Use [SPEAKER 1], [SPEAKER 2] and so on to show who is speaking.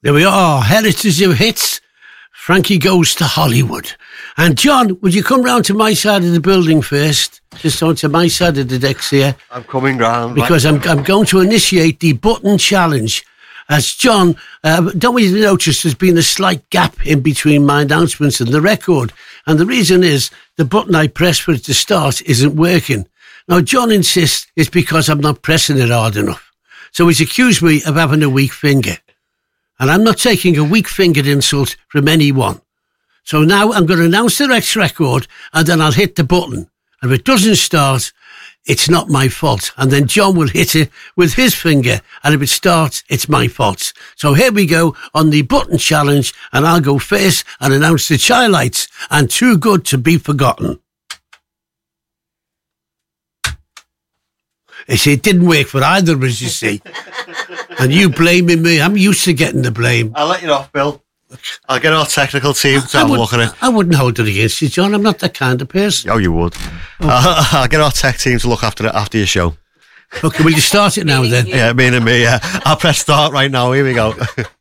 [SPEAKER 1] There we are, Heritage of Hits. Frankie Goes to Hollywood. And John, would you come round to my side of the building first? Just onto my side of the decks here.
[SPEAKER 2] I'm coming round.
[SPEAKER 1] Because I'm going to initiate the button challenge. As John, don't we notice there's been a slight gap in between my announcements and the record? And the reason is the button I press for it to start isn't working. Now, John insists it's because I'm not pressing it hard enough. So he's accused me of having a weak finger. And I'm not taking a weak-fingered insult from anyone. So now I'm going to announce the next record and then I'll hit the button. And if it doesn't start, it's not my fault. And then John will hit it with his finger. And if it starts, it's my fault. So here we go on the button challenge. And I'll go first and announce the Chi-Lites and Too Good to Be Forgotten. You see, it didn't work for either of us, you see. And you blaming me. I'm used to getting the blame.
[SPEAKER 2] I'll let you off, Bill. I'll get our technical team to have a look at it.
[SPEAKER 1] I wouldn't hold it against you, John. I'm not that kind of person.
[SPEAKER 2] Oh, you would. I'll get our tech team to look after it after your show.
[SPEAKER 1] Okay, will you start it now then?
[SPEAKER 2] Yeah, me. I'll press start right now. Here we go.